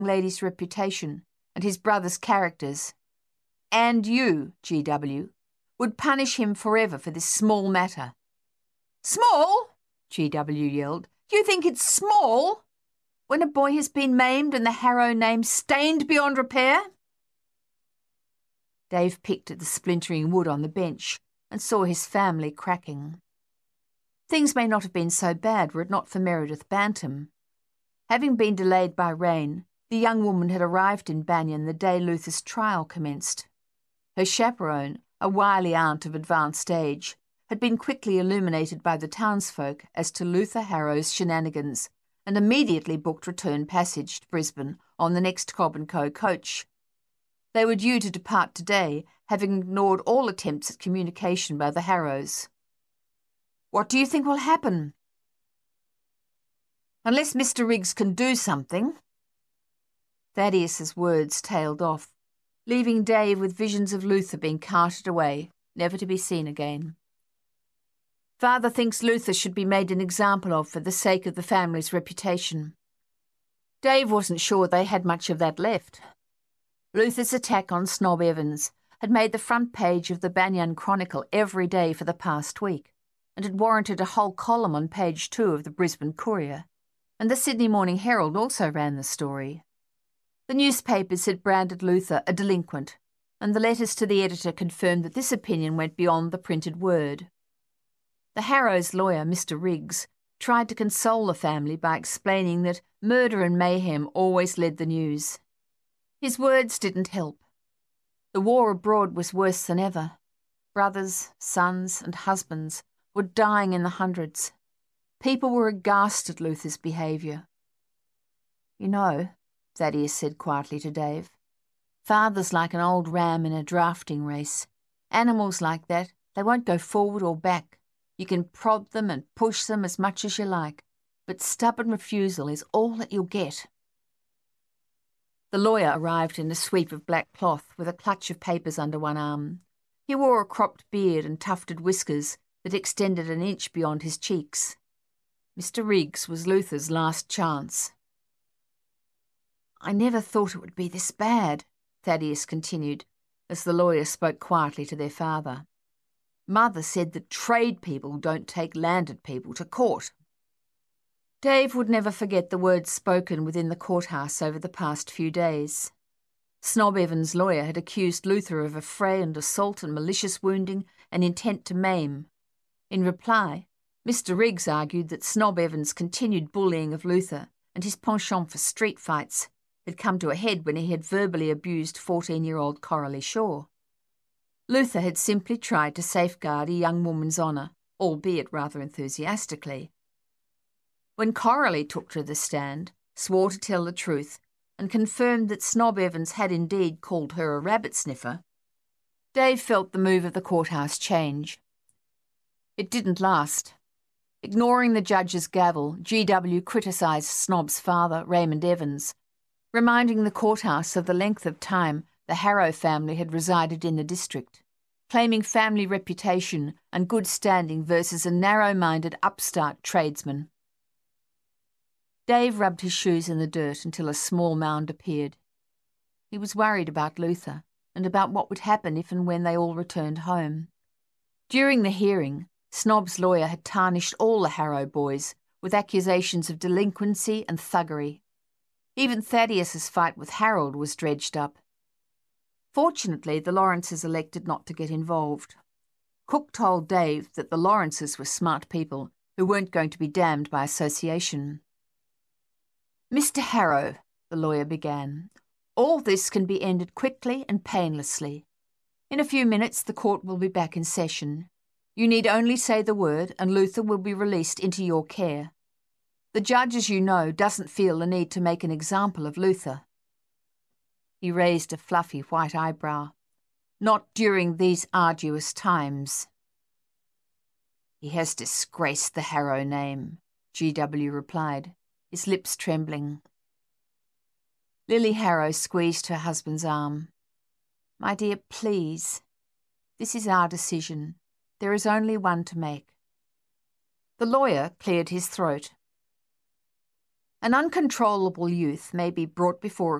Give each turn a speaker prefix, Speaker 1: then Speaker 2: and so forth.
Speaker 1: lady's reputation and his brother's characters, and you, G.W., would punish him forever for this small matter." "Small?" G.W. yelled. "You think it's small? When a boy has been maimed and the Harrow name stained beyond repair?" Dave picked at the splintering wood on the bench and saw his family cracking. Things may not have been so bad were it not for Meredith Bantam. Having been delayed by rain, the young woman had arrived in Banyan the day Luther's trial commenced. Her chaperone, a wily aunt of advanced age, had been quickly illuminated by the townsfolk as to Luther Harrow's shenanigans and immediately booked return passage to Brisbane on the next Cobb and Co. coach. They were due to depart today, having ignored all attempts at communication by the Harrows. "What do you think will happen?" "Unless Mr. Riggs can do something." Thaddeus's words tailed off, leaving Dave with visions of Luther being carted away, never to be seen again. "Father thinks Luther should be made an example of for the sake of the family's reputation." Dave wasn't sure they had much of that left. Luther's attack on Snob Evans had made the front page of the Banyan Chronicle every day for the past week, and had warranted a whole column on page 2 of the Brisbane Courier, and the Sydney Morning Herald also ran the story. The newspapers had branded Luther a delinquent, and the letters to the editor confirmed that this opinion went beyond the printed word. The Harrows' lawyer, Mr. Riggs, tried to console the family by explaining that murder and mayhem always led the news. His words didn't help. The war abroad was worse than ever. Brothers, sons, and husbands were dying in the hundreds. People were aghast at Luther's behaviour. "You know," Thaddeus said quietly to Dave, "Father's like an old ram in a drafting race. Animals like that, they won't go forward or back. You can prod them and push them as much as you like, but stubborn refusal is all that you'll get." The lawyer arrived in a sweep of black cloth with a clutch of papers under one arm. He wore a cropped beard and tufted whiskers that extended an inch beyond his cheeks. Mr. Riggs was Luther's last chance. "I never thought it would be this bad," Thaddeus continued, as the lawyer spoke quietly to their father. "Mother said that trade people don't take landed people to court." Dave would never forget the words spoken within the courthouse over the past few days. Snob Evans' lawyer had accused Luther of affray and assault and malicious wounding and intent to maim. In reply, Mr. Riggs argued that Snob Evans' continued bullying of Luther and his penchant for street fights had come to a head when he had verbally abused 14-year-old Coralie Shaw. Luther had simply tried to safeguard a young woman's honour, albeit rather enthusiastically. When Coralie took to the stand, swore to tell the truth, and confirmed that Snob Evans had indeed called her a rabbit sniffer, Dave felt the move of the courthouse change. It didn't last. Ignoring the judge's gavel, G.W. criticised Snob's father, Raymond Evans, reminding the courthouse of the length of time the Harrow family had resided in the district, claiming family reputation and good standing versus a narrow-minded upstart tradesman. Dave rubbed his shoes in the dirt until a small mound appeared. He was worried about Luther and about what would happen if and when they all returned home. During the hearing, Snob's lawyer had tarnished all the Harrow boys with accusations of delinquency and thuggery. Even Thaddeus's fight with Harold was dredged up. Fortunately, the Lawrences elected not to get involved. Cook told Dave that the Lawrences were smart people who weren't going to be damned by association. "Mr. Harrow," the lawyer began, "all this can be ended quickly and painlessly. In a few minutes the court will be back in session. You need only say the word and Luther will be released into your care. The judge, as you know, doesn't feel the need to make an example of Luther." He raised a fluffy white eyebrow. "Not during these arduous times." "He has disgraced the Harrow name," G.W. replied, his lips trembling. Lily Harrow squeezed her husband's arm. "My dear, please. This is our decision. There is only one to make." The lawyer cleared his throat. An uncontrollable youth may be brought before